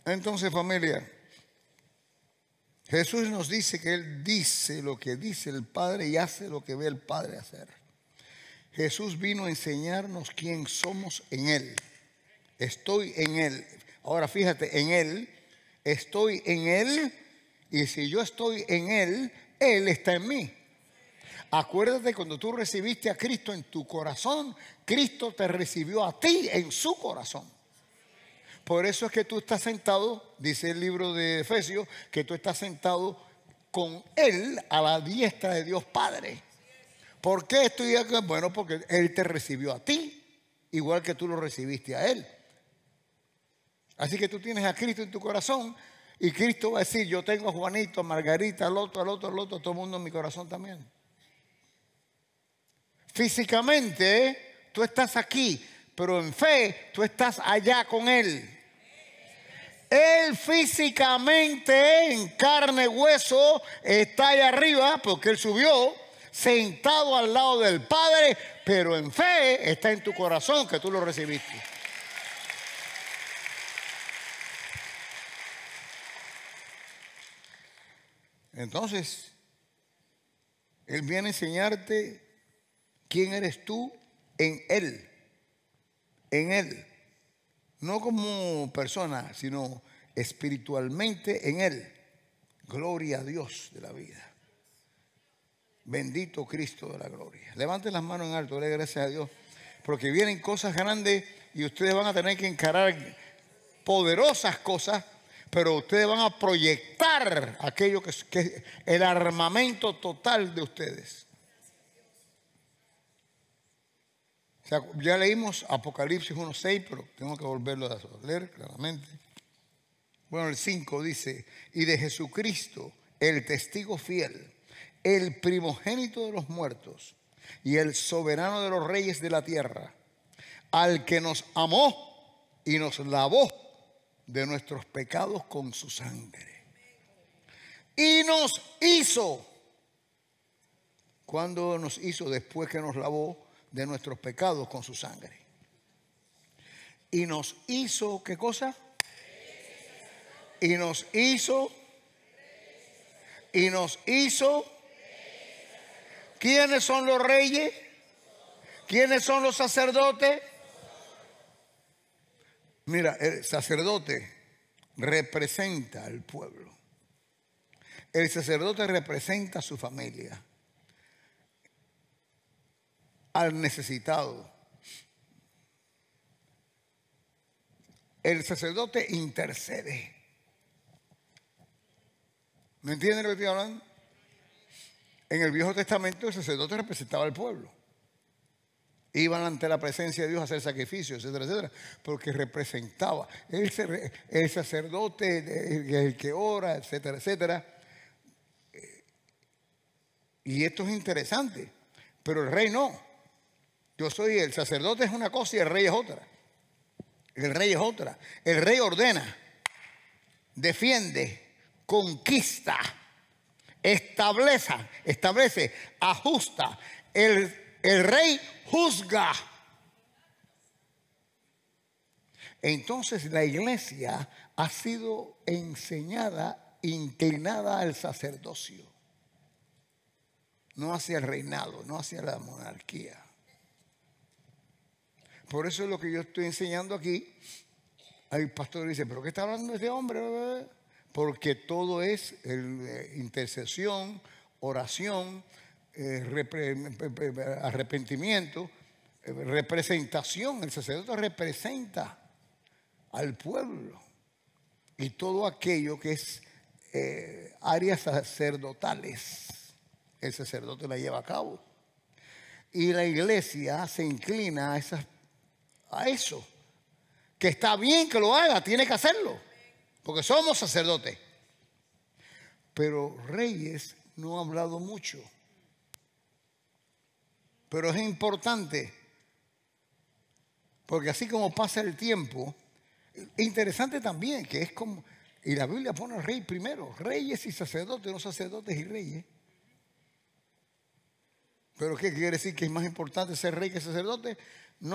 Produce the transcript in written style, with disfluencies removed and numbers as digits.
Entonces, familia, Jesús nos dice que Él dice lo que dice el Padre y hace lo que ve el Padre hacer. Jesús vino a enseñarnos quién somos en Él. Estoy en Él. Ahora fíjate, en Él, estoy en Él, y si yo estoy en Él, Él está en mí. Acuérdate, cuando tú recibiste a Cristo en tu corazón, Cristo te recibió a ti en su corazón. Por eso es que tú estás sentado, dice el libro de Efesios, que tú estás sentado con Él a la diestra de Dios Padre. ¿Por qué estoy aquí? Bueno, porque Él te recibió a ti, igual que tú lo recibiste a Él. Así que tú tienes a Cristo en tu corazón y Cristo va a decir, yo tengo a Juanito, a Margarita, al otro, todo el mundo en mi corazón también. Físicamente tú estás aquí, pero en fe tú estás allá con Él. Él físicamente, en carne y hueso, está allá arriba porque Él subió, sentado al lado del Padre, pero en fe está en tu corazón que tú lo recibiste. Entonces, Él viene a enseñarte quién eres tú en Él. En Él. No como persona, sino espiritualmente en Él. Gloria a Dios de la vida. Bendito Cristo de la gloria. Levanten las manos en alto, dale gracias a Dios. Porque vienen cosas grandes y ustedes van a tener que encarar poderosas cosas. Pero ustedes van a proyectar aquello que es el armamento total de ustedes. O sea, ya leímos Apocalipsis 1:6, pero tengo que volverlo a leer claramente. Bueno, el 5 dice, y de Jesucristo, el testigo fiel, el primogénito de los muertos y el soberano de los reyes de la tierra, al que nos amó y nos lavó de nuestros pecados con su sangre. Y nos hizo. ¿Cuándo nos hizo? Después que nos lavó de nuestros pecados con su sangre. Y nos hizo, ¿qué cosa? Y nos hizo. ¿Quiénes son los reyes? ¿Quiénes son los sacerdotes? Mira, el sacerdote representa al pueblo. El sacerdote representa a su familia, al necesitado. El sacerdote intercede. ¿Me entienden lo que estoy hablando? En el Viejo Testamento el sacerdote representaba al pueblo. Iban ante la presencia de Dios a hacer sacrificios, etcétera, etcétera, porque representaba. El sacerdote, el que ora, etcétera, etcétera. Y esto es interesante, pero el rey no. Yo soy el sacerdote es una cosa y el rey es otra. El rey es otra. El rey ordena, defiende, conquista, establece, ajusta. El rey juzga. Entonces la iglesia ha sido enseñada, inclinada al sacerdocio, no hacia el reinado, no hacia la monarquía. Por eso es lo que yo estoy enseñando aquí. El pastor dice, ¿pero qué está hablando este hombre? Porque todo es intercesión, oración, arrepentimiento, representación. El sacerdote representa al pueblo y todo aquello que es áreas sacerdotales, el sacerdote la lleva a cabo. Y la iglesia se inclina a eso, que está bien que lo haga, tiene que hacerlo, porque somos sacerdotes. Pero Reyes no ha hablado mucho. Pero es importante, porque así como pasa el tiempo, es interesante también que es como, y la Biblia pone al rey primero, reyes y sacerdotes, no sacerdotes y reyes. Pero ¿qué quiere decir? Que es más importante ser rey que sacerdote.